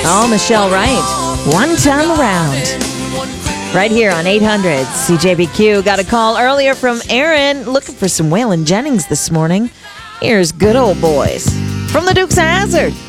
Oh, Michelle Wright. One time around. Right here on 800 CJBQ. Got a call earlier from Aaron looking for some Waylon Jennings this morning. Here's Good Old Boys from the Dukes of Hazzard.